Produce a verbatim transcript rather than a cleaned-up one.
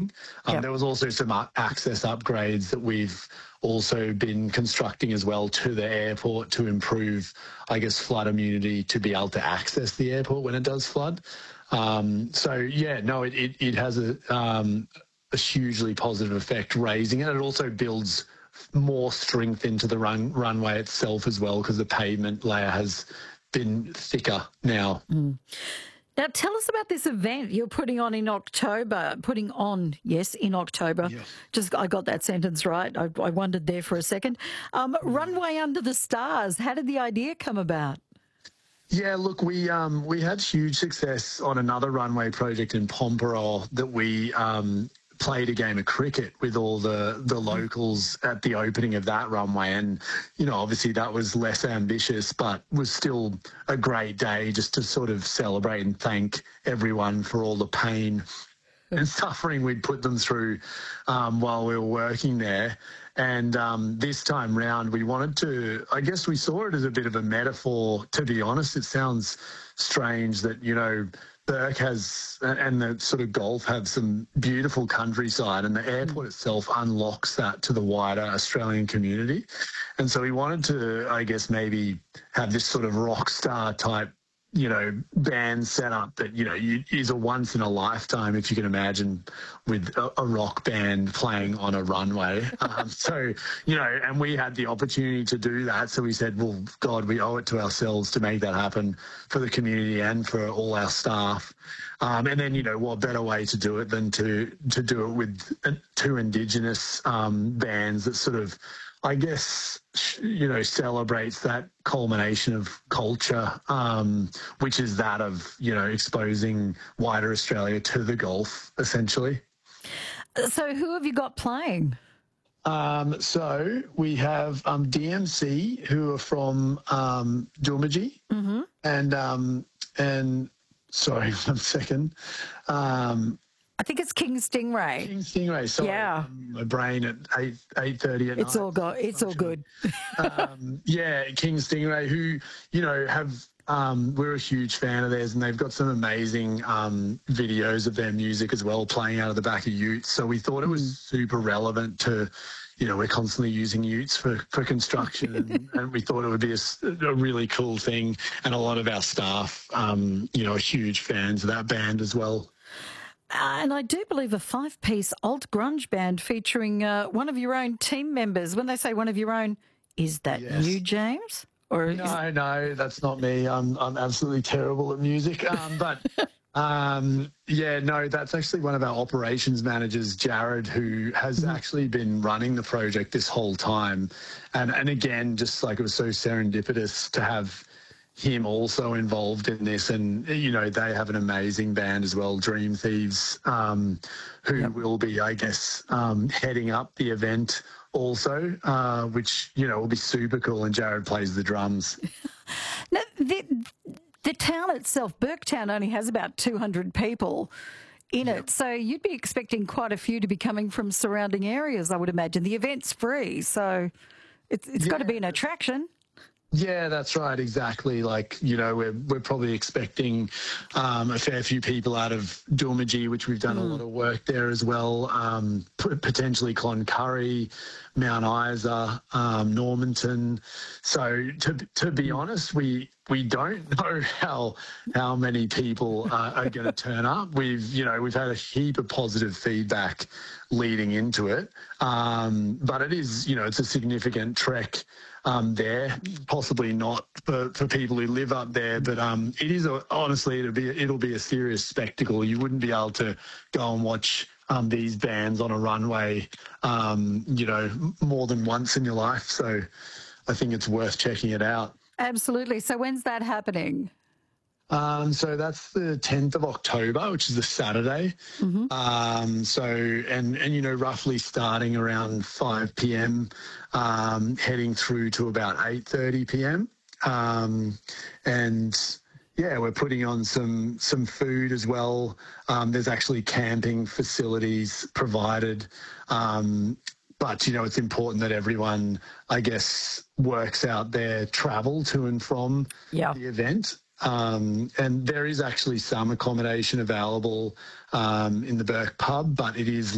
doing. Um, Yep. There was also some uh, access upgrades that we've also been constructing as well to the airport to improve, I guess, flood immunity to be able to access the airport when it does flood. Um, so, yeah, no, it, it, it has a, um, a hugely positive effect raising it. It also builds more strength into the run, runway itself as well, because the pavement layer has been thicker now. Mm. Now, tell us about this event you're putting on in October. Putting on, yes, in October. Yes. Just, I got that sentence right. I, I wondered there for a second. Um, Runway Under the Stars. How did the idea come about? Yeah, look, we um, we had huge success on another runway project in Pomperour that we um, played a game of cricket with all the, the locals at the opening of that runway. And, you know, obviously that was less ambitious, but was still a great day just to sort of celebrate and thank everyone for all the pain and suffering we'd put them through um, while we were working there. And um, this time round, we wanted to, I guess we saw it as a bit of a metaphor, to be honest. It sounds strange that, you know, Bourke has, and the sort of Gulf have some beautiful countryside, and the airport itself unlocks that to the wider Australian community. And so we wanted to, I guess, maybe have this sort of rock star type, you know, band set up that, you know, you, is a once in a lifetime, if you can imagine, with a, a rock band playing on a runway. Um, so, you know, and we had the opportunity to do that. So we said, well, God, we owe it to ourselves to make that happen for the community and for all our staff. Um, and then, you know, what better way to do it than to, to do it with uh, two Indigenous um, bands that sort of, I guess, you know, celebrates that culmination of culture, um, which is that of, you know, exposing wider Australia to the Gulf, essentially. So who have you got playing? Um, so we have um, D M C, who are from um, Dulmiji, Mm-hmm. and, um, and sorry, one second. Um, I think it's King Stingray. King Stingray, sorry. Yeah. Um, my brain at eight eight thirty at It's night. all go. It's all good. um, yeah, King Stingray, who, you know, have, um, we're a huge fan of theirs, and they've got some amazing um, videos of their music as well, playing out of the back of utes. So we thought it was mm. super relevant to, you know, we're constantly using utes for, for construction, and, and we thought it would be a, a really cool thing. And a lot of our staff, um, you know, are huge fans of that band as well. Uh, and I do believe a five-piece alt grunge band featuring uh, one of your own team members. When they say one of your own, is that yes. you, James? Or no, is... no, that's not me. I'm I'm absolutely terrible at music. Um, but um, yeah, no, that's actually one of our operations managers, Jared, who has mm-hmm. actually been running the project this whole time. And and again, just like it was so serendipitous to have him also involved in this, and you know they have an amazing band as well, Dream Thieves, um, who yep. will be, I guess, um, heading up the event also, uh, which you know will be super cool. And Jared plays the drums. Now, the the town itself, Burketown, only has about two hundred people in yep. it, so you'd be expecting quite a few to be coming from surrounding areas, I would imagine. The event's free, so it's it's yeah. got to be an attraction. Yeah, that's right. Exactly. Like, you know, we're we're probably expecting um, a fair few people out of Dulmiji, which we've done mm. a lot of work there as well. Um, p- potentially Cloncurry, Mount Isa, um, Normanton. So to to be honest, we we don't know how how many people uh, are going to turn up. We've you know we've had a heap of positive feedback leading into it, um, but it is you know it's a significant trek. Um, there, possibly not for, for people who live up there, but um, it is a, honestly it'll be it'll be a serious spectacle. You wouldn't be able to go and watch um, these bands on a runway, um, you know, more than once in your life. So I think it's worth checking it out. Absolutely. So when's that happening? Um, so that's the tenth of October, which is a Saturday. Mm-hmm. Um, so, and, and, you know, roughly starting around five p.m., um, heading through to about eight thirty p.m. Um, and yeah, we're putting on some, some food as well. Um, there's actually camping facilities provided. Um, But, you know, it's important that everyone, I guess, works out their travel to and from yeah. the event. Um, and there is actually some accommodation available um, in the Bourke pub, but it is